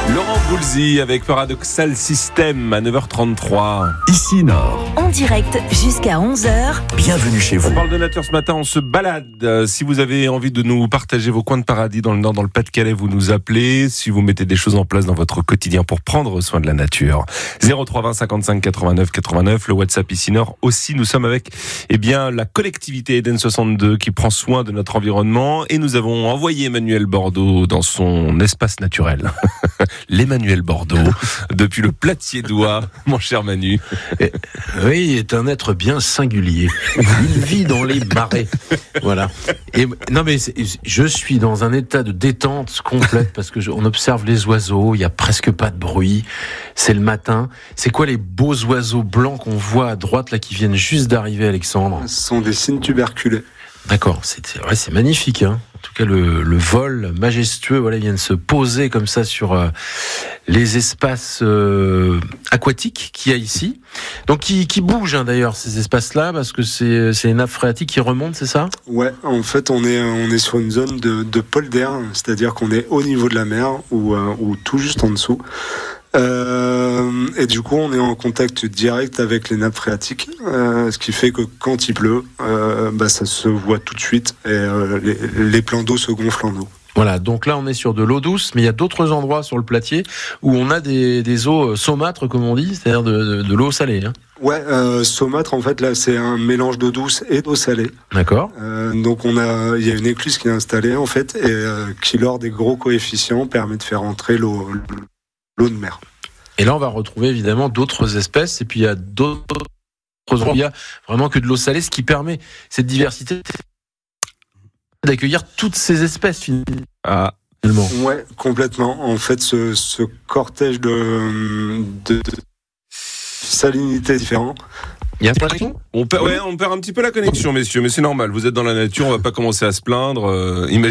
Laurent Boulzy avec Paradoxal System à 9h33. Ici Nord. En direct jusqu'à 11h. Bienvenue chez vous. On parle de nature ce matin, on se balade. Si vous avez envie de nous partager vos coins de paradis dans le Nord, dans le Pas-de-Calais, vous nous appelez. Si vous mettez des choses en place dans votre quotidien pour prendre soin de la nature. 0320 55 89 89, le WhatsApp Ici Nord aussi. Nous sommes avec la collectivité Eden 62 qui prend soin de notre environnement et nous avons envoyé Emmanuel Bordeaux dans son espace naturel. L'Emmanuel Bordeaux, depuis le Platier d'Oie, mon cher Manu. Oui, il est un être bien singulier. Il vit dans les marais. Voilà. Et, non, mais je suis dans un état de détente complète parce que on observe les oiseaux, il n'y a presque pas de bruit. C'est le matin. C'est quoi les beaux oiseaux blancs qu'on voit à droite là qui viennent juste d'arriver, Alexandre ? Ce sont des cygnes tuberculés. D'accord, c'est magnifique, hein. En tout cas, le vol majestueux, voilà, ils viennent se poser comme ça sur les espaces aquatiques qu'il y a ici. Donc, qui bougent, hein, d'ailleurs, ces espaces-là, parce que c'est les nappes phréatiques qui remontent, c'est ça ? Ouais, en fait, on est sur une zone de polder, c'est-à-dire qu'on est au niveau de la mer ou tout juste en dessous. Et du coup, on est en contact direct avec les nappes phréatiques, ce qui fait que quand il pleut, ça se voit tout de suite et les plans d'eau se gonflent en eau. Voilà, donc là on est sur de l'eau douce, mais il y a d'autres endroits sur le Platier où on a des eaux saumâtres, comme on dit, c'est-à-dire de l'eau salée. Hein. Ouais, saumâtre, en fait, là, c'est un mélange d'eau douce et d'eau salée. D'accord. Donc il y a une écluse qui est installée, en fait, et qui, lors des gros coefficients, permet de faire entrer l'eau de mer. Et là, on va retrouver évidemment d'autres espèces, et puis il y a d'autres endroits où il y a vraiment que de l'eau salée, ce qui permet cette diversité d'accueillir toutes ces espèces finalement. Ouais, complètement. En fait, ce cortège de salinités différents. Il y a une connexion ? On perd un petit peu la connexion, messieurs, mais c'est normal. Vous êtes dans la nature, on va pas commencer à se plaindre.